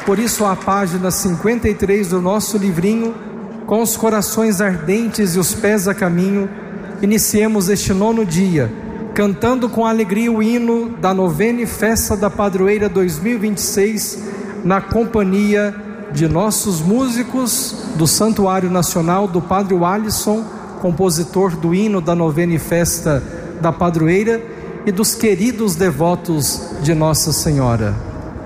Por isso, a página 53 do nosso livrinho, com os corações ardentes e os pés a caminho, iniciemos este 9º dia, cantando com alegria o hino da novena e festa da padroeira 2026, na companhia de nossos músicos do Santuário Nacional, do Padre Alisson, compositor do hino da novena e festa da padroeira, e dos queridos devotos de Nossa Senhora.